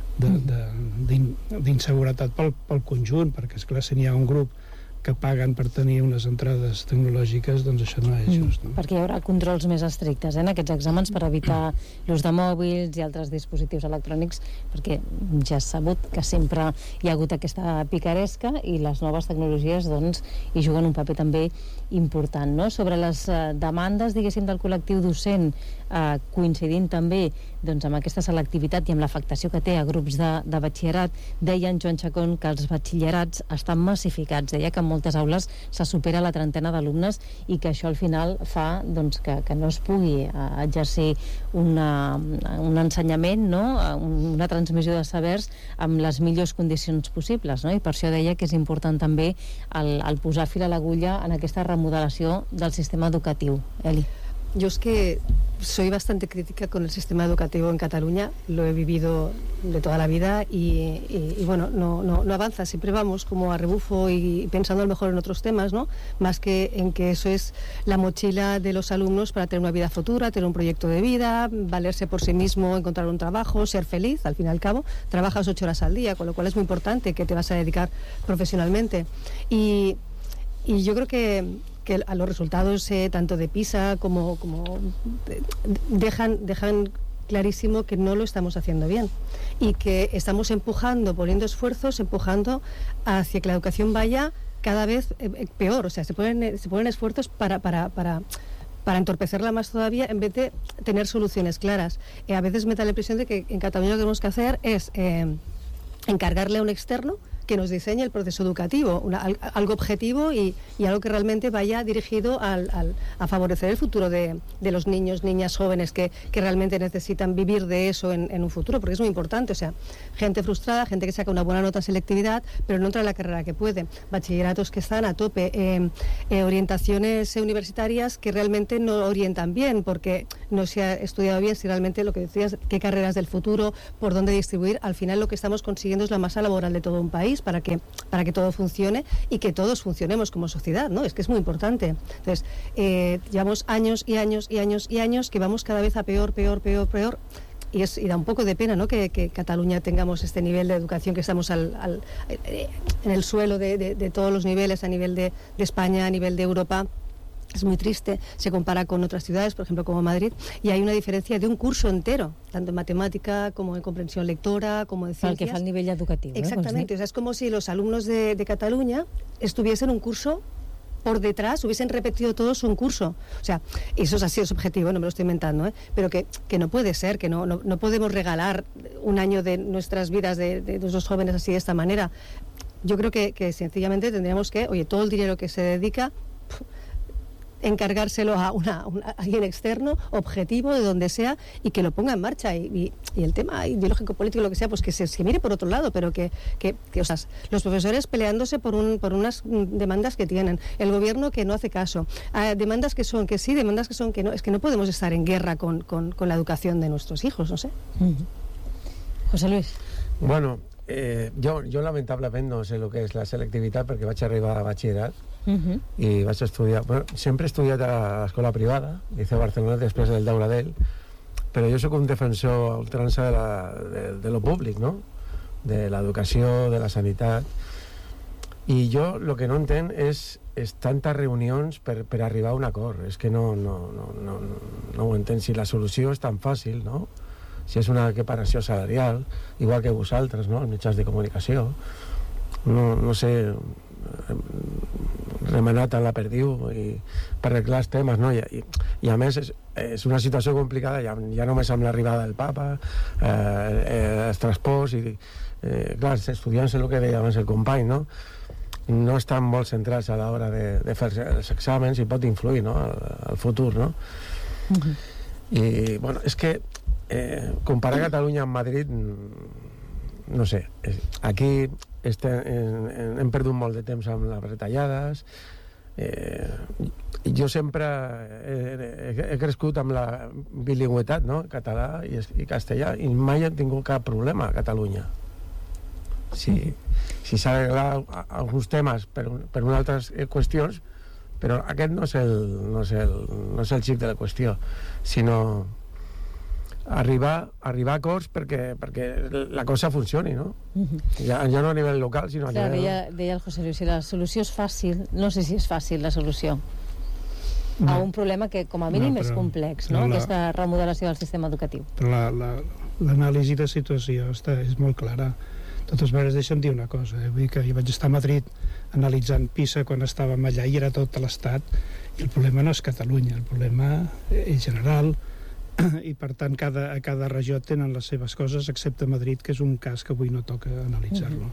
d'inseguretat pel conjunt, perquè esclar, si n'hi ha un grup que paguen per tenir unes entrades tecnològiques, doncs això no és just. No? Perquè hi haurà controls més estrictes en aquests exàmens per evitar l'ús de mòbils i altres dispositius electrònics, perquè ja s'ha sabut que sempre hi ha hagut aquesta picaresca i les noves tecnologies doncs, hi juguen un paper també important. No? Sobre les demandes, diguéssim, del col·lectiu docent, coincidint també doncs, amb aquesta selectivitat i amb l'afectació que té a grups de batxillerat, deia en Joan Chacón que els batxillerats estan massificats, deia que en moltes aules se supera la trentena d'alumnes i que això al final fa doncs, que no es pugui exercir un ensenyament, no? Una transmissió de sabers amb les millors condicions possibles, no? I per això deia que és important també el posar fil a l'agulla en aquesta remodelació del sistema educatiu. Eli. Yo es que soy bastante crítica con el sistema educativo en Cataluña, lo he vivido de toda la vida y bueno, no avanza, siempre vamos como a rebufo y pensando a lo mejor en otros temas, ¿no? Más que en que eso es la mochila de los alumnos para tener una vida futura, tener un proyecto de vida, valerse por sí mismo, encontrar un trabajo, ser feliz, al fin y al cabo, trabajas 8 horas al día, con lo cual es muy importante que te vas a dedicar profesionalmente. Y yo creo que a los resultados tanto de PISA como dejan clarísimo que no lo estamos haciendo bien y que estamos poniendo esfuerzos, empujando hacia que la educación vaya cada vez peor. O sea, se ponen esfuerzos para entorpecerla más todavía en vez de tener soluciones claras. A veces me da la impresión de que en Cataluña lo que tenemos que hacer es encargarle a un externo que nos diseñe el proceso educativo, algo objetivo y algo que realmente vaya dirigido a favorecer el futuro de los niños, niñas, jóvenes que realmente necesitan vivir de eso en un futuro, porque es muy importante. O sea, gente frustrada, gente que saca una buena nota en selectividad, pero no entra en la carrera que puede, bachilleratos que están a tope, orientaciones universitarias que realmente no orientan bien, porque no se ha estudiado bien si realmente lo que decías, qué carreras del futuro, por dónde distribuir. Al final lo que estamos consiguiendo es la masa laboral de todo un país, para que todo funcione y que todos funcionemos como sociedad, ¿no? Es que es muy importante. Entonces, llevamos años y años y años y años que vamos cada vez a peor y da un poco de pena, ¿no? que Cataluña tengamos este nivel de educación, que estamos en el suelo de todos los niveles, a nivel de España, a nivel de Europa. Es muy triste, se compara con otras ciudades, por ejemplo como Madrid, y hay una diferencia de un curso entero, tanto en matemática como en comprensión lectora, como en ciencias. El que fa el nivell educatiu. Exactamente, o sea, es como si los alumnos de Cataluña estuviesen un curso por detrás, hubiesen repetido todos un curso. O sea, eso es así, es objetivo, no me lo estoy inventando, pero que no puede ser, que no podemos regalar un año de nuestras vidas de nuestros jóvenes así de esta manera. Yo creo que sencillamente tendríamos que, todo el dinero que se dedica, encargárselo a alguien externo, objetivo, de donde sea, y que lo ponga en marcha. Y el tema ideológico, político, lo que sea, pues que se mire por otro lado, pero que o sea, los profesores peleándose por unas demandas que tienen, el gobierno que no hace caso, demandas que son que sí, demandas que son que no. Es que no podemos estar en guerra con la educación de nuestros hijos, no sé. José Luis. Bueno, jo lamentablement no sé el que és la selectivitat, perquè vaig arribar a batxillerat i vaig estudiar, sempre he estudiat a l'escola privada, Liceu Barcelona, després del Dauradell, però jo sóc un defensor a ultrança de lo públic, no? De l'educació, de la sanitat, i jo el que no entenc és tantes reunions per arribar a un acord. És que no ho entenc. Si la solució és tan fàcil, no? Si és una equiparació salarial, igual que vosaltres, no? Els mitjans de comunicació, no sé, remenat a la perdiu per arreglar els temes, no? I a més és una situació complicada ja només amb l'arribada del papa, els transports i clar, els estudiants és el que deia abans el company, no? no estan molt centrats a l'hora de fer els exàmens i pot influir, no?, al futur, no? I, bueno, és que comparar Catalunya amb Madrid, no sé, aquí hem perdut molt de temps amb les retallades. Jo sempre he crescut amb la bilingüitat, no?, català i castellà, i mai he tingut cap problema a Catalunya. Si s'ha d'arreglar alguns temes per unes altres qüestions, però aquest no és el xic de la qüestió, sinó arribar a acords perquè la cosa funcioni, no? Ja no a nivell local, sinó a nivell... Deia el José Luis, si la solució és fàcil, no sé si és fàcil la solució a un problema que com a mínim és complex, no? Aquesta remodelació del sistema educatiu. Però l'anàlisi de situació és molt clara. De totes maneres, deixa'm dir una cosa, vull dir que jo vaig estar a Madrid analitzant PISA quan estàvem allà i era tot l'Estat, i el problema no és Catalunya, el problema és general, i per tant a cada regió tenen les seves coses, excepte Madrid, que és un cas que avui no toca analitzar-lo.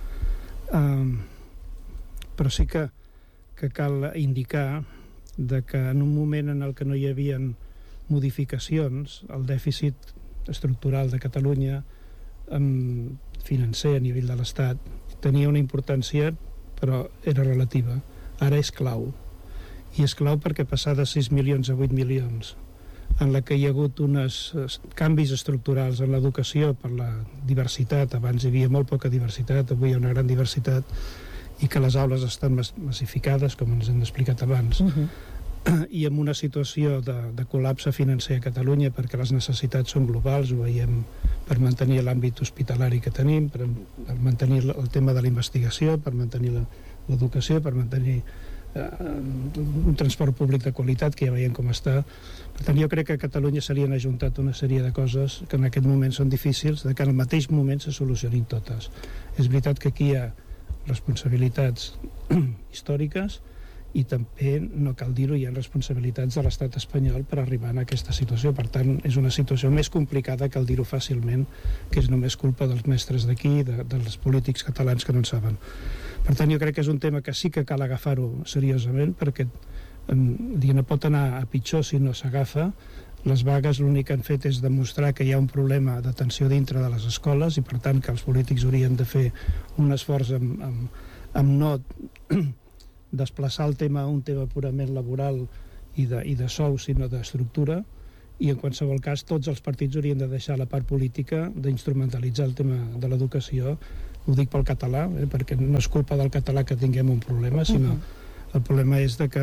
Però sí que cal indicar que en un moment en el que no hi havia modificacions, el dèficit estructural de Catalunya financer a nivell de l'Estat tenia una importància, però era relativa. Ara és clau. I és clau perquè passar de 6 milions a 8 milions, en la que hi ha hagut uns canvis estructurals en l'educació per la diversitat, abans hi havia molt poca diversitat, avui hi ha una gran diversitat, i que les aules estan massificades, com ens hem explicat abans, i amb una situació de col·lapse financer a Catalunya perquè les necessitats són globals, ho veiem per mantenir l'àmbit hospitalari que tenim, per mantenir el tema de la investigació, per mantenir l'educació, per mantenir un transport públic de qualitat, que ja veiem com està. Per tant, jo crec que a Catalunya s'havien ajuntat una sèrie de coses que en aquest moment són difícils, de que en el mateix moment se solucionin totes. És veritat que aquí hi ha responsabilitats històriques i també, no cal dir-ho, hi ha responsabilitats de l'estat espanyol per arribar a aquesta situació. Per tant, és una situació més complicada, cal dir-ho fàcilment, que és només culpa dels mestres d'aquí, dels polítics catalans que no en saben. Per tant, jo crec que és un tema que sí que cal agafar-ho seriosament, perquè no pot anar a pitjor si no s'agafa. Les vagues l'únic que han fet és demostrar que hi ha un problema d'atenció dintre de les escoles i, per tant, que els polítics haurien de fer un esforç amb no desplaçar el tema a un tema purament laboral i de sou, sinó d'estructura, i en qualsevol cas tots els partits haurien de deixar la part política d'instrumentalitzar el tema de l'educació. Ho dic pel català, perquè no és culpa del català que tinguem un problema, sinó el problema és de que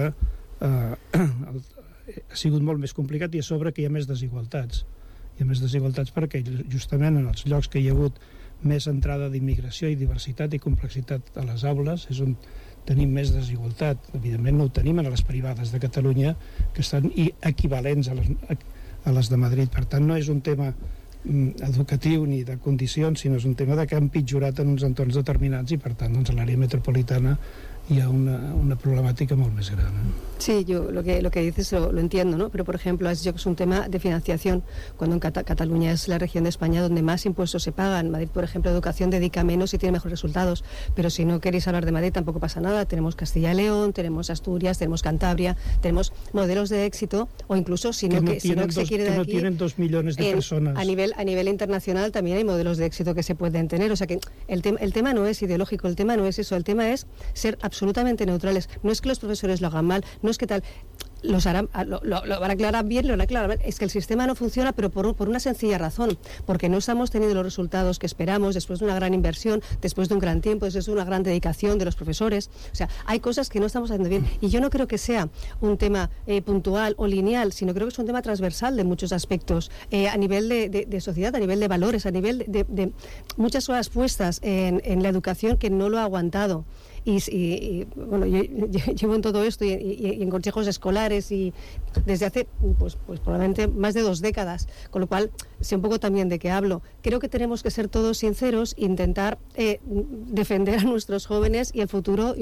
ha sigut molt més complicat i a sobre que hi ha més desigualtats. Hi ha més desigualtats perquè justament en els llocs que hi ha hagut més entrada d'immigració i diversitat i complexitat a les aules és on tenim més desigualtat. Evidentment no ho tenim a les privades de Catalunya, que estan equivalents a les de Madrid. Per tant, no és un tema educatiu ni de condicions, sinó és un tema de que han pitjorat en uns entorns determinats i, per tant, doncs, a l'àrea metropolitana hi ha una problemàtica molt més gran. Sí, yo lo que dices lo entiendo, ¿no? Pero, por ejemplo, es un tema de financiación, cuando en Cataluña es la región de España donde más impuestos se pagan. Madrid, por ejemplo, educación dedica menos y tiene mejores resultados. Pero si no queréis hablar de Madrid, tampoco pasa nada. Tenemos Castilla y León, tenemos Asturias, tenemos Cantabria, tenemos modelos de éxito, o incluso si no se quiere de aquí... Que no tienen 2 millones de personas. A nivel internacional también hay modelos de éxito que se pueden tener. O sea que el tema no es ideológico, el tema no es eso, el tema es ser absolutamente neutrales. No es que los profesores lo hagan mal, no es que tal... Lo van a aclarar bien, lo van a aclarar mal. Es que el sistema no funciona, pero por una sencilla razón, porque no estamos teniendo los resultados que esperamos después de una gran inversión, después de un gran tiempo, después de una gran dedicación de los profesores. O sea, hay cosas que no estamos haciendo bien. Y yo no creo que sea un tema puntual o lineal, sino creo que es un tema transversal de muchos aspectos, a nivel de sociedad, a nivel de valores, a nivel de muchas horas puestas en la educación que no lo ha aguantado. Y bueno, yo llevo en todo esto y en consejos escolares y desde hace pues probablemente más de 2 décadas, con lo cual sé un poco también de qué hablo. Creo que tenemos que ser todos sinceros, intentar defender a nuestros jóvenes y el futuro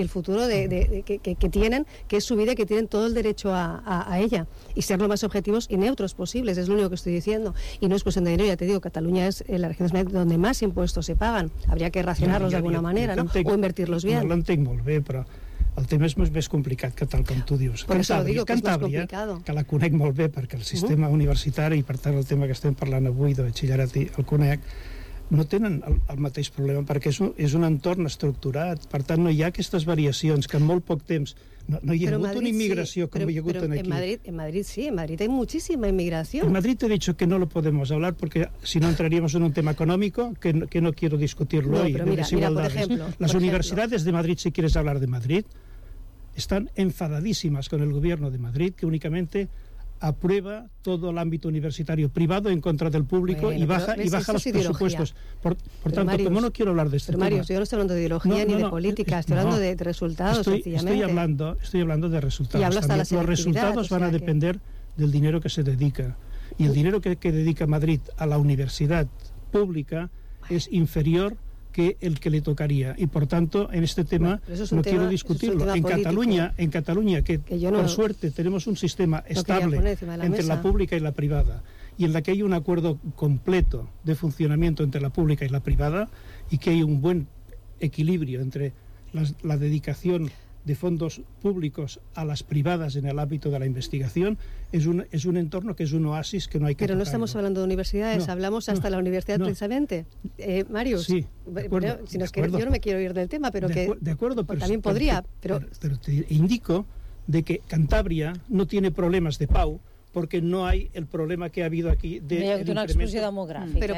que tienen, que es su vida y que tienen todo el derecho a ella, y ser lo más objetivos y neutros posibles, es lo único que estoy diciendo. Y no es cuestión de dinero, ya te digo, Cataluña es la región donde más impuestos se pagan. Habría que racionarlos de alguna manera, ¿no? O invertirlos bien. L'entenc molt bé, però el tema és més complicat que tal com tu dius. Per això digo que és més Cantàbria, complicado. que la conec molt bé perquè el sistema universitari, i per tant el tema que estem parlant avui de batxillerat el conec, no tenen el mateix problema perquè és un entorn estructurat, per tant no hi ha aquestes variacions que en molt poc temps no hi ha hagut una inmigració com hi ha hagut aquí. En Madrid sí, en Madrid hay muchísima inmigración. En Madrid te he dicho que no lo podemos hablar porque si no entraríamos en un tema económico que no quiero discutirlo hoy, de desigualdades. Las universidades de Madrid, si quieres hablar de Madrid, están enfadadísimas con el gobierno de Madrid, que únicamente aprueba todo el ámbito universitario privado en contra del público y baja los presupuestos. Por tanto, Marius, como no quiero hablar de este tema... Marius, yo no estoy hablando de ideología ni de política, estoy hablando de resultados, sencillamente. Estoy hablando de resultados. Y hablo hasta la los resultados van a depender del dinero que se dedica. Y el dinero que dedica Madrid a la universidad pública es inferior que el que le tocaría, y por tanto en este tema no quiero discutirlo. En Cataluña, que por suerte tenemos un sistema estable entre la pública y la privada, y en la que hay un acuerdo completo de funcionamiento entre la pública y la privada, y que hay un buen equilibrio entre la dedicación de fondos públicos a las privadas en el ámbito de la investigación, es un entorno que es un oasis que no hay que Pero no estamos hablando de universidades, hablamos hasta la universidad precisamente. Marius, sí, de acuerdo, si nos yo no me quiero ir del tema, pero de acuerdo, pero también podría. Pero te indico de que Cantabria no tiene problemas de PAU, porque no hay el problema que ha habido aquí de una explosión demográfica. Pero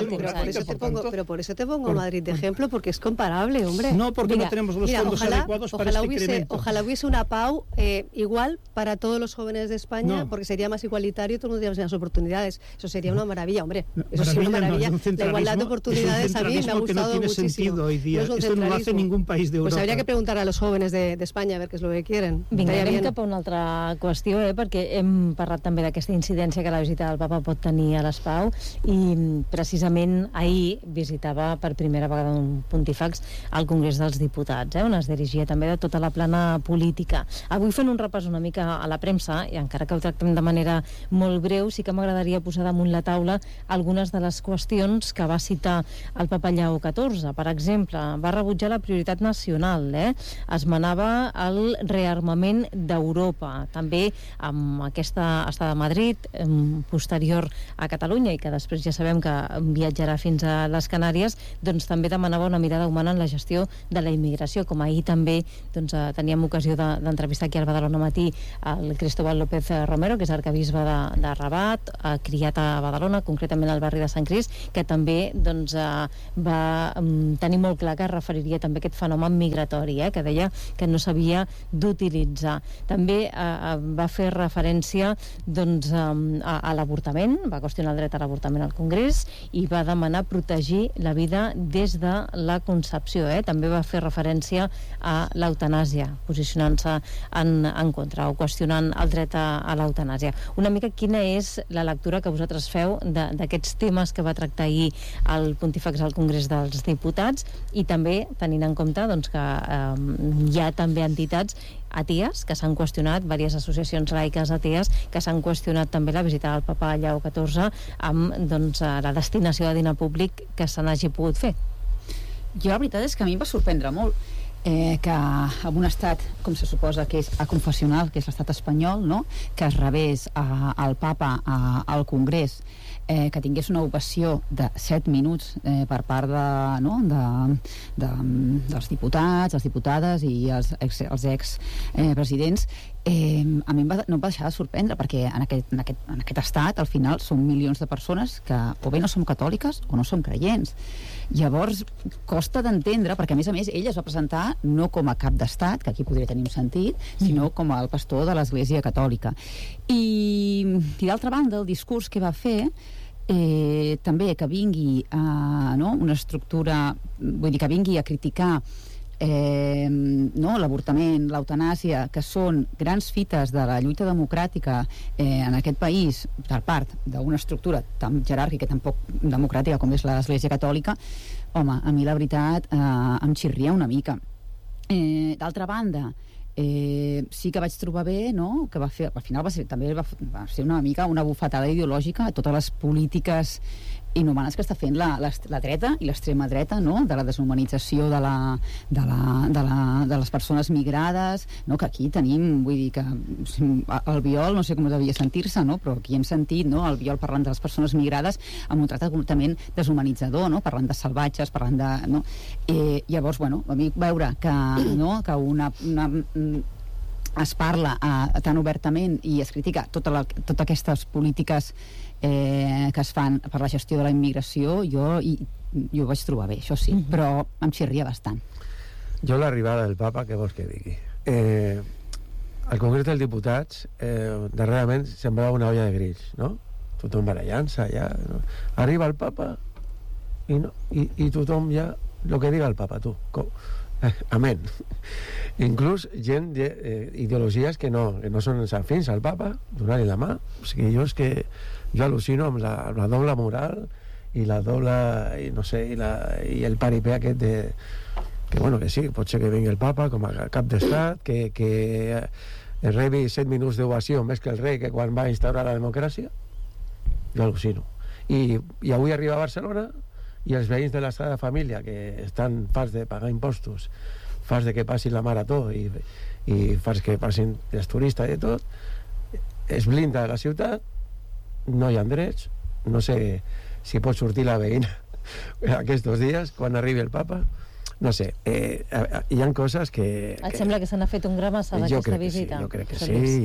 por eso te pongo Madrid de ejemplo, porque es comparable, hombre. No, porque no tenemos los fondos adecuados para este incremento. Ojalá hubiese una PAU igual para todos los jóvenes de España, porque sería más igualitario y todo el mundo tendría las oportunidades. Eso sería una maravilla, hombre. Eso sería una maravilla. La igualdad de oportunidades a mí me ha gustado muchísimo. Hoy día. Esto no lo hace ningún país de Europa. Pues habría que preguntar a los jóvenes de España a ver qué es lo que quieren. Vinga, anem cap a una altra qüestió, perquè hem parlat també d'aquesta incidència que la visita del papa pot tenir a l'Espau, i precisament ahir visitava per primera vegada un pontífex al Congrés dels Diputats, on es dirigia també de tota la plana política. Avui fent un repàs una mica a la premsa, i encara que ho tractem de manera molt breu, sí que m'agradaria posar damunt la taula algunes de les qüestions que va citar el papa Lleó XIV. Per exemple, va rebutjar la prioritat nacional, esmenava el rearmament d'Europa, també amb aquesta estada a Madrid, posterior a Catalunya, i que després ja sabem que viatjarà fins a les Canàries, doncs també demanava una mirada humana en la gestió de la immigració, com ahir també teníem ocasió d'entrevistar aquí al Badalona Matí el Cristóbal López Romero, que és arquebisbe de Rabat, criat a Badalona, concretament al barri de Sant Crist, que també va tenir molt clar que es referiria també a aquest fenomen migratori, que deia que no s'havia d'utilitzar. També va fer referència a l'avortament, va qüestionar el dret a l'avortament al Congrés i va demanar protegir la vida des de la concepció. També va fer referència a l'eutanàsia, posicionant-se en contra o qüestionant el dret a l'eutanàsia. Una mica quina és la lectura que vosaltres feu d'aquests temes que va tractar ahir el pontífex al Congrés dels Diputats, i també tenint en compte que hi ha també entitats atees que s'han qüestionat, diverses associacions laiques atees que s'han qüestionat també la visita del papa Lleó XIV amb la destinació de diner públic que se n'hagi pogut fer. Jo la veritat és que a mi em va sorprendre molt que en un estat, com se suposa que és aconfessional, que és l'estat espanyol, no?, que es rebés al papa al Congrés, que tingués una ovació de 7 minuts per part dels diputats, les diputades i els expresidents, a mi no em va deixar de sorprendre, perquè en aquest estat al final són milions de persones que o bé no som catòliques o no som creients. Llavors costa d'entendre, perquè a més ell es va presentar no com a cap d'estat, que aquí podria tenir un sentit, sinó com el pastor de l'Església Catòlica. I d'altra banda, el discurs que va fer també que vingui una estructura, vull dir, que vingui a criticar no, l'avortament, l'eutanàsia, que són grans fites de la lluita democràtica en aquest país, per part d'una estructura tan jeràrquica i tan poc democràtica com és l'Església Catòlica, home, a mi la veritat em xirria una mica. D'altra banda, sí que vaig trobar bé, no?, que va fer, al final també va ser una mica una bufetada ideològica a totes les polítiques inhumanes que està fent la dreta i l'extrema dreta, no?, de la deshumanització de les persones migrades, no?, que aquí tenim, vull dir que el Biol, no sé com devia sentir-se, no?, però aquí hem sentit, no?, el Biol parlant de les persones migrades amb un tracte completament deshumanitzador, no?, parlant de salvatges, parlant de... No? Llavors, bueno, a mi veure que, no?, que es parla tan obertament i es critica totes aquestes polítiques que es fan per la gestió de la immigració, jo ho vaig trobar bé, això sí, però em xirria bastant. Jo l'arribada del papa, què vols que digui? Al Congrés dels Diputats darrerament semblava una olla de grills, no? Tothom barallant-se allà, no? Arriba el papa i tothom ja el que diga el papa, tu amén. Inclús gent d'ideologies que no són afins al papa, donar-li la mà. O sigui, jo al·lucino amb la doble moral i la doble, no sé, i el paripé aquest que bueno, que sí, pot ser que vingui el papa com a cap d'estat, que rebi 7 minuts d'ovació més que el rei, que quan va instaurar la democràcia. Jo al·lucino. I avui arriba a Barcelona i els veïns de la Sagrada Família, que estan farts de pagar impostos, farts de que passin la marató i farts que passin els turistes i tot, es blinda la ciutat, no hi ha drets, no sé si pot sortir la veïna aquests dies, quan arribi el papa, no sé, hi ha coses que... Et sembla que se n'ha fet un gra massa d'aquesta visita? Jo crec que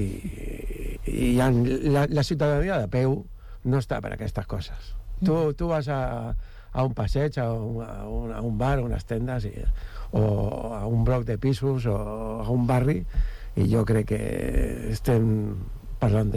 sí, i la ciutadania de peu no està per aquestes coses. Tu vas a un passeig, a un bar, a unes tendes, o a un bloc de pisos, o a un barri, i jo crec que estem parlant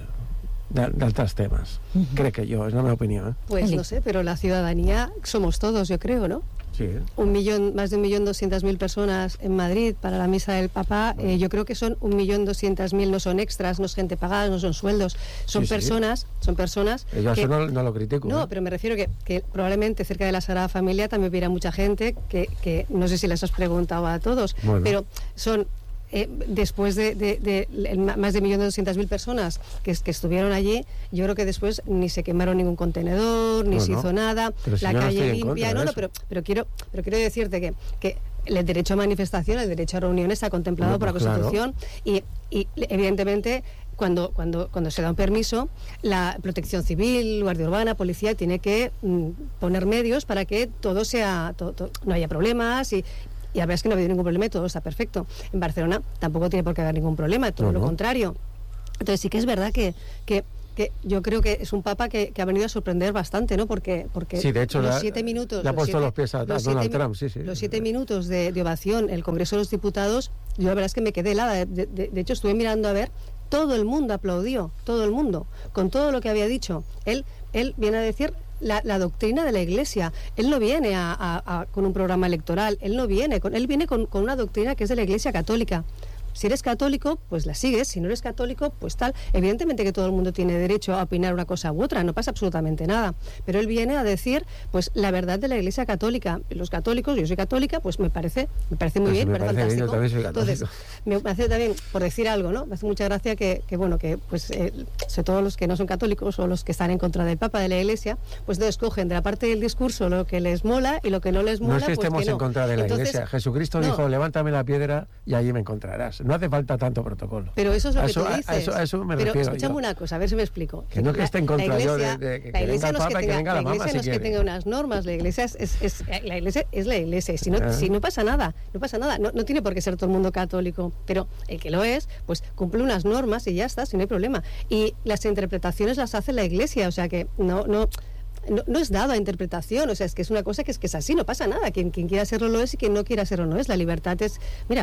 d'altres temes. Crec que jo, és la meva opinió. Pues no sé, pero la ciudadanía somos todos, yo creo, ¿no? Sí. Más de 1.200.000 personas en Madrid para la misa del Papa. Yo creo que son 1.200.000, no son extras, no es gente pagada, no son sueldos, son personas. Yo eso no lo critico. No, pero me refiero que probablemente cerca de la Sagrada Familia también hubiera mucha gente que no sé si les has preguntado a todos, bueno, pero son... después de más de 1.200.000 personas que estuvieron allí, yo creo que después ni se quemaron ningún contenedor, ni se hizo nada, la calle limpia, pero quiero decirte que el derecho a manifestación, el derecho a reunión está contemplado por la Constitución, y evidentemente cuando se da un permiso, la Protección Civil, Guardia Urbana, Policía tiene que poner medios para que todo sea, no haya problemas, y la verdad es que no ha habido ningún problema y todo está perfecto. En Barcelona tampoco tiene por qué haber ningún problema, todo lo contrario. Entonces sí que es verdad que yo creo que es un papa que ha venido a sorprender bastante, ¿no? Porque sí, de hecho, los 7 minutos... Le ha puesto los pies a Donald Trump, sí. Los 7 minutos de ovación en el Congreso de los Diputados, yo la verdad es que me quedé helada. De hecho, estuve mirando a ver, todo el mundo aplaudió, todo el mundo, con todo lo que había dicho. Él viene a decir... La doctrina de la Iglesia. Él no viene con un programa electoral, él viene con una doctrina que es de la Iglesia Católica. Si eres católico, pues la sigues. Si no eres católico, pues tal. Evidentemente que todo el mundo tiene derecho a opinar una cosa u otra, no pasa absolutamente nada. Pero él viene a decir, pues, la verdad de la Iglesia Católica. Los católicos, yo soy católica, pues me parece muy bien, me parece fantástico. Yo también soy católico. Entonces, me hace también, por decir algo, ¿no? Me hace mucha gracia que pues, sobre todo los que no son católicos o los que están en contra del Papa, de la Iglesia, pues entonces cogen de la parte del discurso lo que les mola y lo que no les mola, no es que estemos pues que no. En contra de la Iglesia. Jesucristo dijo, levántame la piedra y allí me encontrarás. No hace falta tanto protocolo. Pero eso es lo que tú dices. A eso me refiero. Pero escúchame una cosa, a ver si me explico. Que no que esté en contra yo de que venga el Papa y que venga la Mama si quiere. La Iglesia no es que tenga unas normas, la Iglesia es la Iglesia. Si no pasa nada, no tiene por qué ser todo el mundo católico, pero el que lo es, pues cumple unas normas y ya está, si no hay problema. Y las interpretaciones las hace la Iglesia, o sea que no no es dado a interpretación, o sea, es que es una cosa que es así, no pasa nada, quien quiera hacerlo lo es y quien no quiera hacerlo no es. La libertad es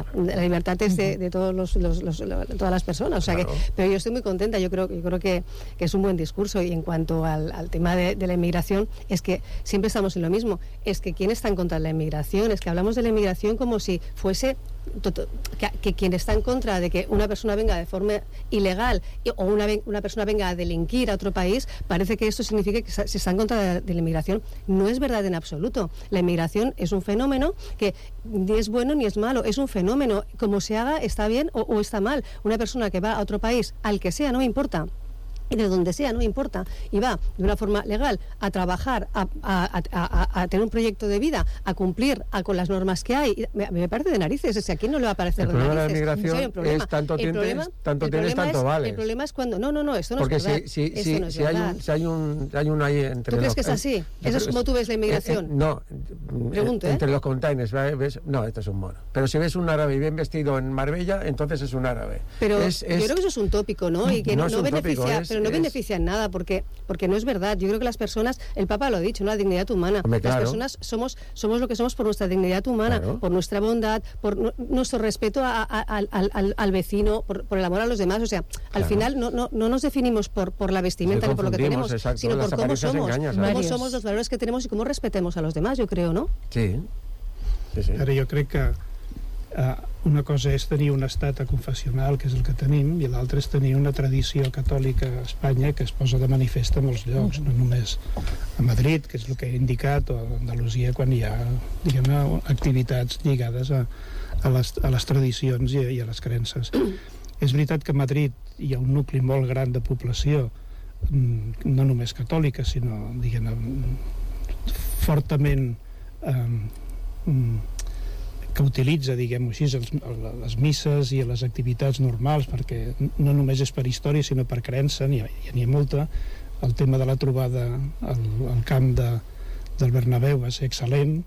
de todas las personas, o sea, claro. Pero yo estoy muy contenta, yo creo que es un buen discurso. Y en cuanto al tema de la inmigración, es que siempre estamos en lo mismo, es que ¿quién está en contra de la inmigración? Es que hablamos de la inmigración como si fuese que quien está en contra de que una persona venga de forma ilegal o una persona venga a delinquir a otro país, parece que esto significa que se está en contra de la inmigración. No es verdad en absoluto. La inmigración es un fenómeno que ni es bueno ni es malo, es un fenómeno. Como se haga, está bien o está mal. Una persona que va a otro país, al que sea, no me importa, y de donde sea, no importa, y va de una forma legal a trabajar, a tener un proyecto de vida, a cumplir con las normas que hay, me parece de narices. O sea, ¿a quién no le va a parecer de narices? El problema de la inmigración es tanto tienes, tanto vales. El problema es cuando... No, esto no porque es verdad. Porque si hay un ahí entre ¿Tú crees que es así? ¿Eso es como tú ves la inmigración? No. Pregunto, entre los containers, ¿ves? No, esto es un mono. Pero si ves un árabe bien vestido en Marbella, entonces es un árabe. Pero yo creo que eso es un tópico, ¿no? Y que no beneficia... No beneficia en nada, porque no es verdad. Yo creo que las personas, el Papa lo ha dicho, ¿no? La dignidad humana. Hombre, claro. Las personas somos lo que somos por nuestra dignidad humana, claro, por nuestra bondad, por nuestro respeto al vecino, por el amor a los demás. O sea, al final no nos definimos por la vestimenta ni por lo que tenemos, exacto, sino por cómo somos, cómo somos, los valores que tenemos y cómo respetemos a los demás, yo creo, ¿no? Sí. Ara jo crec que una cosa és tenir un estat confessional, que és el que tenim, i l'altra és tenir una tradició catòlica a Espanya que es posa de manifest a molts llocs, no només a Madrid, que és el que he indicat, o a Andalusia, quan hi ha, diguem-ne, activitats lligades a les tradicions i a les creences. És veritat que a Madrid hi ha un nucli molt gran de població, no només catòlica, sinó, diguem-ne, fortament que utilitza, diguem-ho així, les misses i les activitats normals, perquè no només és per història, sinó per creença, n'hi ha molta. El tema de la trobada al camp del Bernabéu va ser excel·lent.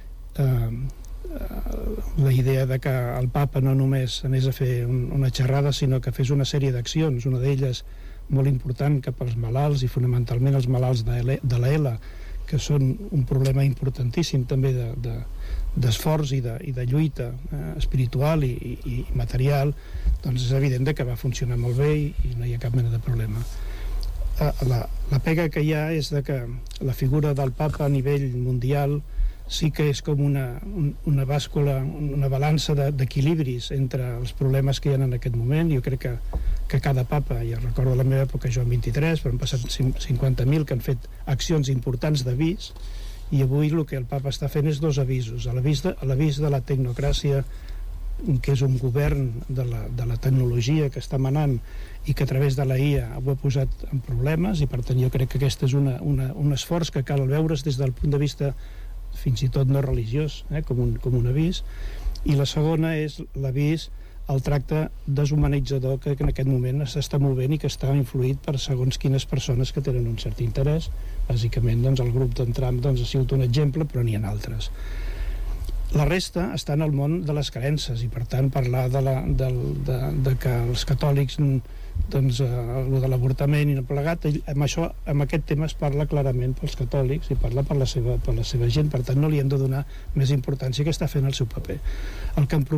La idea de que el papa no només anés a fer una xerrada, sinó que fes una sèrie d'accions, una d'elles molt important cap als malalts, i fonamentalment els malalts de l'ELA, que són un problema importantíssim també d'esforç i de lluita espiritual i material, doncs és evident que va funcionar molt bé i no hi ha cap mena de problema. La pega que hi ha és que la figura del papa a nivell mundial sí que és com una bàscula, una balança d'equilibris entre els problemes que hi ha en aquest moment. Jo crec que cada papa, ja recordo la meva època, jo en 23, però han passat 50.000 que han fet accions importants d'avís, i avui el que el papa està fent és dos avisos. L'avís de la tecnocràcia, que és un govern de la tecnologia que està manant i que a través de la IA ho ha posat en problemes, i per tant jo crec que aquest és un esforç que cal veure's des del punt de vista fins i tot no religiós, com un avís. I la segona és l'avís al tracte deshumanitzador que en aquest moment s'està movent i que està influït per segons quines persones que tenen un cert interès. Bàsicament, el grup d'en Trump ha sigut un exemple, però n'hi ha altres. La resta està en el món de les creences, i per tant parlar de que els catòlics, el de l'avortament i no plegat, amb aquest tema es parla clarament pels catòlics i parla per la seva gent, per tant no li hem de donar més importància, que està fent el seu paper. El que em